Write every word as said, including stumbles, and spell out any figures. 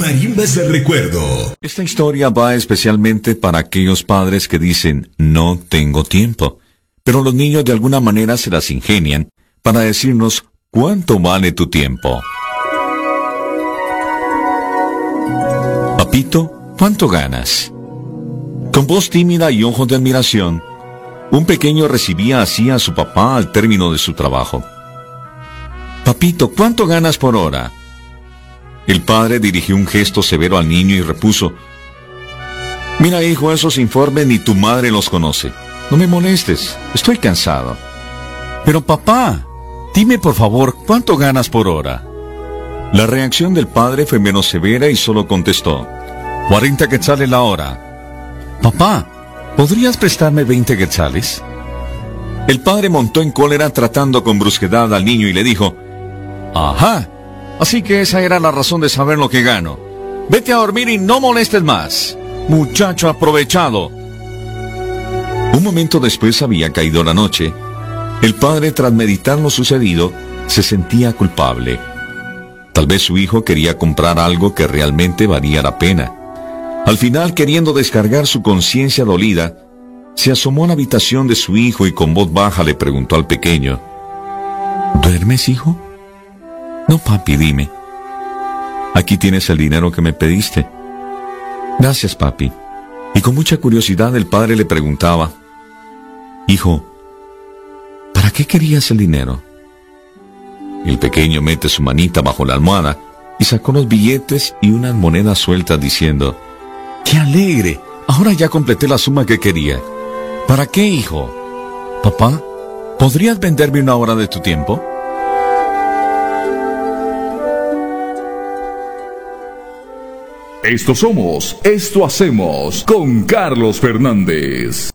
Marimbas del Recuerdo. Esta historia va especialmente para aquellos padres que dicen, no tengo tiempo. Pero los niños de alguna manera se las ingenian para decirnos, ¿cuánto vale tu tiempo? Papito, ¿cuánto ganas? Con voz tímida y ojos de admiración, un pequeño recibía así a su papá al término de su trabajo. Papito, ¿cuánto ganas por hora? El padre dirigió un gesto severo al niño y repuso, mira, hijo, esos informes ni tu madre los conoce. No me molestes, estoy cansado. Pero papá, dime por favor, ¿cuánto ganas por hora? La reacción del padre fue menos severa y solo contestó, cuarenta quetzales la hora. Papá, ¿podrías prestarme veinte quetzales? El padre montó en cólera tratando con brusquedad al niño y le dijo, ajá, así que esa era la razón de saber lo que gano. Vete a dormir y no molestes más, muchacho aprovechado. Un momento después había caído la noche. El padre, tras meditar lo sucedido, se sentía culpable. Tal vez su hijo quería comprar algo que realmente valía la pena. Al final, queriendo descargar su conciencia dolida, se asomó a la habitación de su hijo y con voz baja le preguntó al pequeño, ¿duermes, hijo? No, papi, dime. Aquí tienes el dinero que me pediste. Gracias, papi. Y con mucha curiosidad el padre le preguntaba, hijo, ¿para qué querías el dinero? El pequeño mete su manita bajo la almohada y sacó los billetes y unas monedas sueltas diciendo, ¡qué alegre! Ahora ya completé la suma que quería. ¿Para qué, hijo? Papá, ¿podrías venderme una hora de tu tiempo? Esto somos, esto hacemos con Carlos Fernández.